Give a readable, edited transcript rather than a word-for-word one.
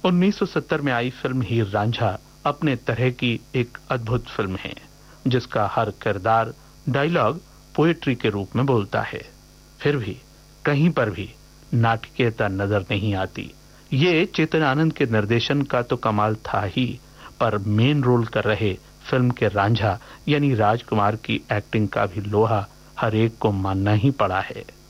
1970 में आई फिल्म हीर रांझा अपने तरह की एक अद्भुत फिल्म है, जिसका हर किरदार डायलॉग पोएट्री के रूप में बोलता है। फिर भी कहीं पर भी नाटकीयता नजर नहीं आती। ये चेतन आनंद के निर्देशन का तो कमाल था ही, पर मेन रोल कर रहे फिल्म के रांझा यानी राजकुमार की एक्टिंग का भी लोहा हर एक को मानना ही पड़ा है।